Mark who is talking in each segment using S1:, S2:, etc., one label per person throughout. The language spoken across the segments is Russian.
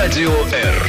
S1: Радио Р.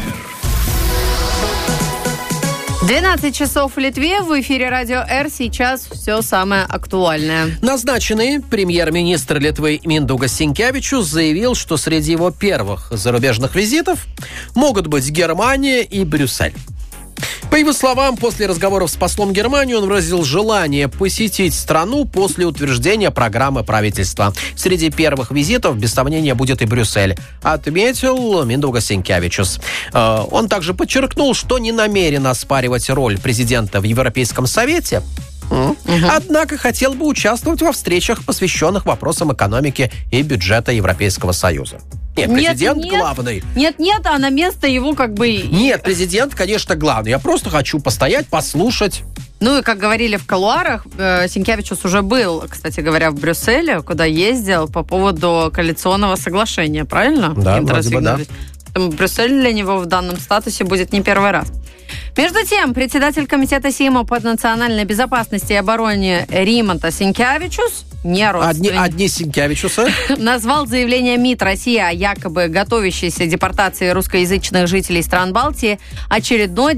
S2: 12 часов в Литве. В эфире Радио Р. Сейчас все самое актуальное.
S3: Назначенный премьер-министр Литвы Миндугас Синкевичус заявил, что среди его первых зарубежных визитов могут быть Германия и Брюссель. По его словам, после разговоров с послом Германии он выразил желание посетить страну после утверждения программы правительства. Среди первых визитов, без сомнения, будет и Брюссель, отметил Миндугас Синкевичус. Он также подчеркнул, что не намерен оспаривать роль президента в Европейском совете, однако хотел бы участвовать во встречах, посвященных вопросам экономики и бюджета Европейского Союза. Нет, президент главный.
S2: Нет, а на место его как бы...
S3: Нет, президент, конечно, главный. Я просто хочу постоять, послушать.
S2: Ну и, как говорили в кулуарах, Синкевичус уже был, кстати говоря, в Брюсселе, куда ездил по поводу коалиционного соглашения, правильно?
S3: Да, вроде бы, да.
S2: Поэтому Брюссель для него в данном статусе будет не первый раз. Между тем, председатель комитета Сейма по национальной безопасности и обороне Римонтас Синкевичус, не родственник,
S3: одни Синкевичусы,
S2: назвал заявление МИД России о якобы готовящейся депортации русскоязычных жителей стран Балтии очередной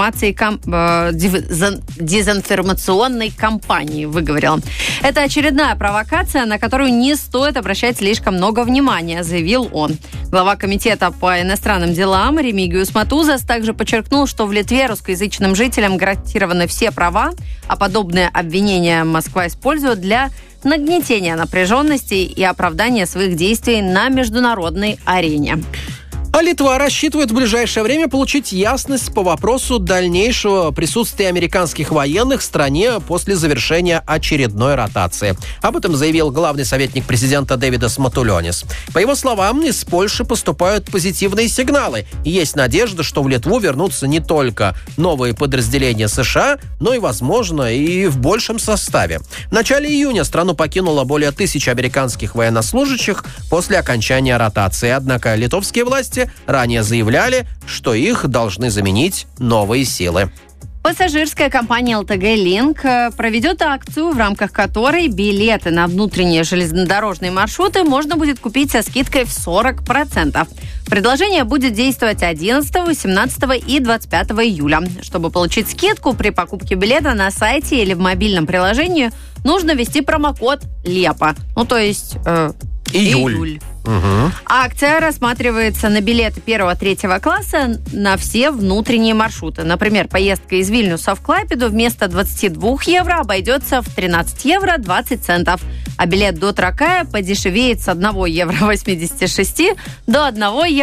S2: дезинформационной кампанией, выговорил. Это очередная провокация, на которую не стоит обращать слишком много внимания, заявил он. Глава комитета по иностранным делам Ремигиус Матузас также подчеркнул, что в Литве русскоязычным жителям гарантированы все права, а подобные обвинения Москва использует для нагнетения напряженности и оправдания своих действий на международной арене.
S3: А Литва рассчитывает в ближайшее время получить ясность по вопросу дальнейшего присутствия американских военных в стране после завершения очередной ротации. Об этом заявил главный советник президента Дэвидас Матулионис. По его словам, из Польши поступают позитивные сигналы. И есть надежда, что в Литву вернутся не только новые подразделения США, но и, возможно, и в большем составе. В начале июня страну покинуло более 1000 американских военнослужащих после окончания ротации. Однако литовские власти ранее заявляли, что их должны заменить новые силы.
S2: Пассажирская компания ЛТГ «Линк» проведет акцию, в рамках которой билеты на внутренние железнодорожные маршруты можно будет купить со скидкой в 40%. Предложение будет действовать 11, 18 и 25 июля. Чтобы получить скидку при покупке билета на сайте или в мобильном приложении, нужно ввести промокод ЛЕПА, то есть июль.
S3: Угу.
S2: Акция рассматривается на билеты 1-3 класса на все внутренние маршруты. Например, поездка из Вильнюса в Клайпеду вместо 22 евро обойдется в 13 евро 20 центов. А билет до Тракая подешевеет с 1 евро 86 до 1 евро